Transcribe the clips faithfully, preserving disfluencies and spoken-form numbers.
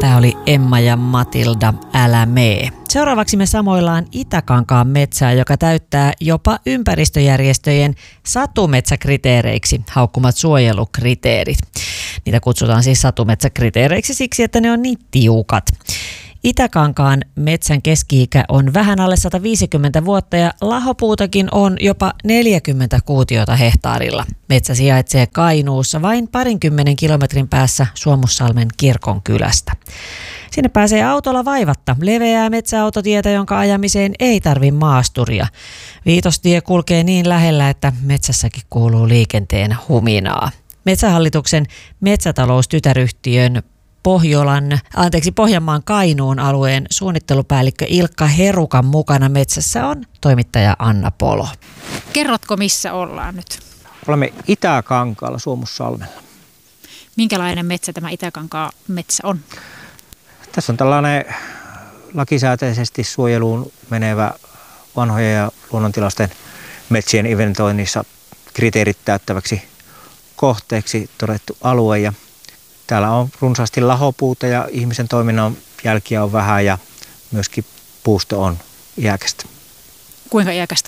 Tämä oli Emma ja Matilda, Älä mee. Seuraavaksi me samoillaan Itäkankaan metsää, joka täyttää jopa ympäristöjärjestöjen satumetsäkriteereiksi haukkumat suojelukriteerit. Niitä kutsutaan siis satumetsäkriteereiksi siksi, että ne on niin tiukat. Itäkankaan metsän keski-ikä on vähän alle sata viisikymmentä vuotta ja lahopuutakin on jopa neljäkymmentä kuutiota hehtaarilla. Metsä sijaitsee Kainuussa vain parinkymmenen kilometrin päässä Suomussalmen kirkonkylästä. Sinne pääsee autolla vaivatta, leveää metsäautotietä, jonka ajamiseen ei tarvi maasturia. Viitostie kulkee niin lähellä, että metsässäkin kuuluu liikenteen huminaa. Metsähallituksen metsätaloustytäryhtiön Pohjolan, anteeksi, Pohjanmaan Kainuun alueen suunnittelupäällikkö Ilkka Herukan mukana metsässä on toimittaja Anna Polo. Kerrotko, missä ollaan nyt? Olemme Itäkankaalla Suomussalmella. Minkälainen metsä tämä Itäkankaan metsä on? Tässä on tällainen lakisääteisesti suojeluun menevä vanhojen ja luonnontilaisten metsien inventoinnissa kriteerit täyttäväksi kohteeksi todettu alue. Ja täällä on runsaasti lahopuuta ja ihmisen toiminnan jälkiä on vähän ja myöskin puusto on iäkästä. Kuinka iäkästä?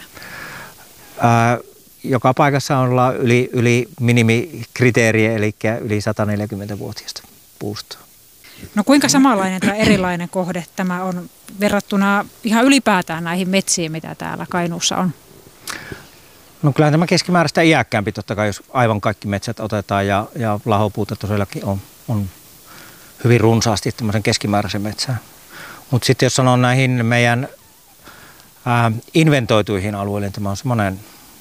Ää, joka paikassa on yli, yli minimikriteeriä, eli yli sata neljäkymmentä-vuotiaista puustoa. No kuinka samanlainen tai erilainen kohde tämä on verrattuna ihan ylipäätään näihin metsiin, mitä täällä Kainuussa on? No kyllä tämä keskimääräistä iäkkäämpi totta kai, jos aivan kaikki metsät otetaan ja, ja lahopuuta tosiaankin on, on hyvin runsaasti tämmöisen keskimääräisen metsään. Mutta sitten jos sanon näihin meidän ää, inventoituihin alueille, tämä on semmoinen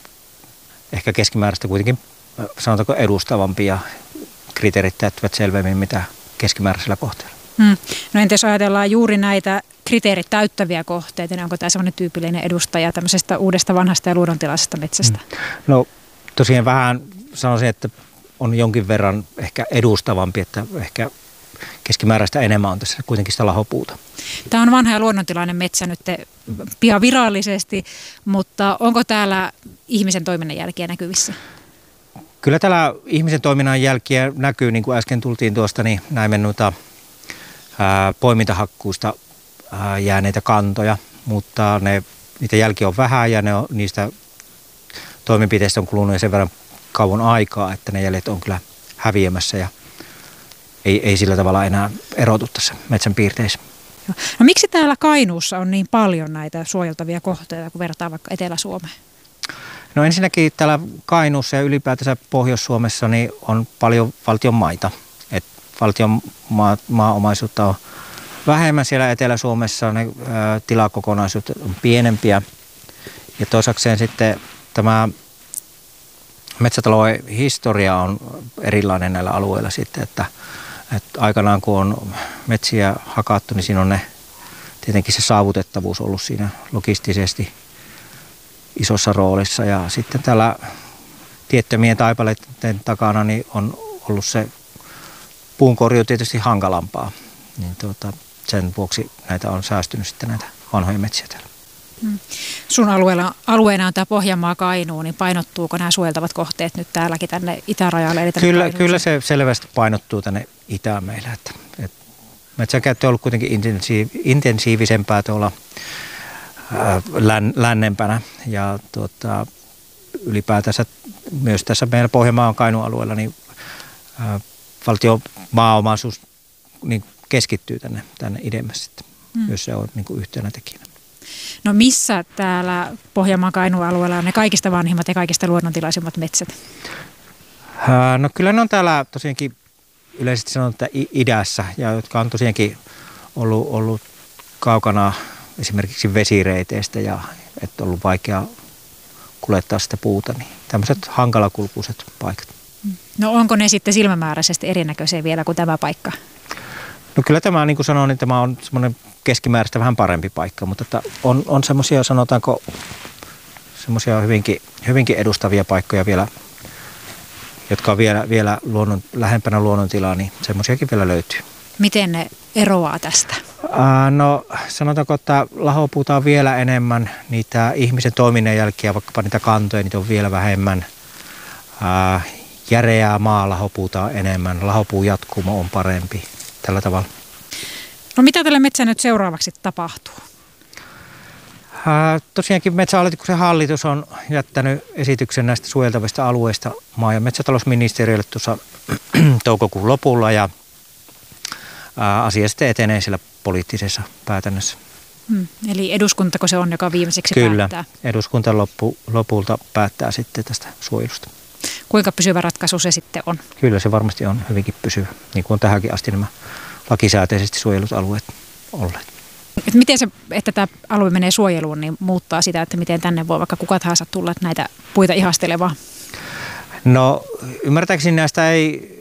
ehkä keskimääräistä kuitenkin sanotaanko edustavampi ja kriteerit täyttävät selvemmin mitä keskimääräisellä kohteella. Hmm. No entäs ajatellaan juuri näitä kriteerit täyttäviä kohteita, niin onko tämä sellainen tyypillinen edustaja tämmöisestä uudesta vanhasta ja luonnontilaisesta metsästä? Hmm. No tosiaan vähän sanoisin, että on jonkin verran ehkä edustavampi, että ehkä keskimääräistä enemmän on tässä kuitenkin sitä lahopuuta. Tämä on vanha ja luonnontilainen metsä nyt pian virallisesti, mutta onko täällä ihmisen toiminnan jälkiä näkyvissä? Kyllä täällä ihmisen toiminnan jälkiä näkyy, niin kuin äsken tultiin tuosta, niin näimme noita ää, poimintahakkuusta ää, jääneitä kantoja, mutta ne, niitä jälkiä on vähän ja ne on, niistä toimenpiteistä on kulunut sen verran kauan aikaa, että ne jäljet on kyllä häviämässä ja ei, ei sillä tavalla enää erotu tässä metsän piirteissä. No miksi täällä Kainuussa on niin paljon näitä suojeltavia kohteita, kun verrataan vaikka Etelä-Suomeen? No ensinnäkin täällä Kainuussa ja ylipäätänsä Pohjois-Suomessa niin on paljon valtion maita. Et valtion maa, maaomaisuutta on vähemmän siellä Etelä-Suomessa, ne ää, tilakokonaisuudet on pienempiä. Ja toisakseen sitten tämä metsätalouden historia on erilainen näillä alueilla sitten, että, että aikanaan kun on metsiä hakattu, niin siinä on ne, tietenkin se saavutettavuus ollut siinä logistisesti isossa roolissa ja sitten täällä tiettömien taipaleiden takana niin on ollut se puunkorjuu tietysti hankalampaa, niin tuota, sen vuoksi näitä on säästynyt sitten näitä vanhoja metsiä täällä. Hmm. Sun alueella, alueena on tämä Pohjanmaa Kainuu, niin painottuuko nämä suojeltavat kohteet nyt täälläkin tänne itärajalle? Eli tänne kyllä, kyllä se selvästi painottuu tänne itään meillä, että, että metsänkäyttö on ollut kuitenkin intensiiv, intensiivisempää tuolla Län, lännempänä ja tuota, ylipäätänsä myös tässä meidän Pohjanmaan Kainuun alueella niin ää, valtion maaomaisuus niin keskittyy tänne, tänne idemmäs sitten. Hmm. Myös se on niin kuin yhtenä tekijänä. No missä täällä Pohjanmaan Kainuun alueella on ne kaikista vanhimmat ja kaikista luonnontilaisimmat metsät? Ää, no kyllä ne on täällä tosiaankin yleisesti sanotaan idässä ja jotka on tosiaankin ollut, ollut kaukana esimerkiksi vesireiteistä ja että on ollut vaikea kuljettaa sitä puuta, niin tämmöiset hankalakulkuiset paikat. No onko ne sitten silmämääräisesti erinäköisiä vielä kuin tämä paikka? No kyllä tämä, niin kuin sanoin, niin tämä on semmoinen keskimääräistä vähän parempi paikka, mutta että on, on semmoisia, sanotaanko, semmoisia hyvinkin, hyvinkin edustavia paikkoja vielä, jotka on vielä, vielä luonnon, lähempänä luonnontilaa, niin semmoisiakin vielä löytyy. Miten ne eroaa tästä? No sanotaanko, että lahopuuta on vielä enemmän, niitä ihmisen toiminnan jälkiä, vaikkapa niitä kantoja, niitä on vielä vähemmän. Järeää maalahopuuta on enemmän, lahopuun jatkumo on parempi, tällä tavalla. No mitä tälle metsään nyt seuraavaksi tapahtuu? Ää, tosiaankin Metsähallituksen hallitus on jättänyt esityksen näistä suojeltavista alueista maa- ja metsätalousministeriölle tuossa toukokuun lopulla ja ää, asia sitten etenee siellä poliittisessa päätännössä. Hmm. Eli eduskuntako se on, joka viimeiseksi Kyllä, päättää? Kyllä, eduskunta loppu, lopulta päättää sitten tästä suojelusta. Kuinka pysyvä ratkaisu se sitten on? Kyllä se varmasti on hyvinkin pysyvä, niin kuin on tähänkin asti nämä lakisääteisesti suojelut alueet olleet. Et miten se, että tämä alue menee suojeluun, niin muuttaa sitä, että miten tänne voi vaikka kuka tahansa tulla näitä puita ihastelemaan? No ymmärtääkseni näistä ei